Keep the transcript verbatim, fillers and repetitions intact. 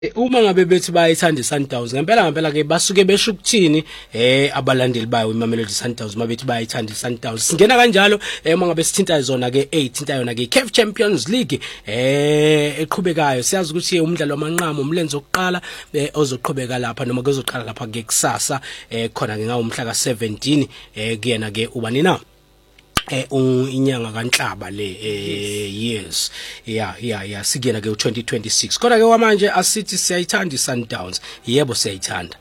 Eh, Uma ngabe bethi bayithanda iSundowns ngempela ngempela ke basuke besho ukuthini eh abalandeli bayo iMamelodi Sundowns mabethi bayithanda iSundowns. Singena kanjalo eh uma ngabe sithinta zona ke eight yona ke C A F Champions League eh eqhubekayo. Siyazi ukuthi umdlalo wamanqamu umlenze oqala eh ozoqhubeka lapha noma kuzoqala lapha ke kusasa eh khona ke ngawo umhla ka seventeen eh kuyena ke ubani na eh inyanga kaNhlaba le eh yes yeah yeah yeah sikena ke u twenty twenty-six kodwa ke manje asithi siyayithanda iSundowns yebo siyayithanda.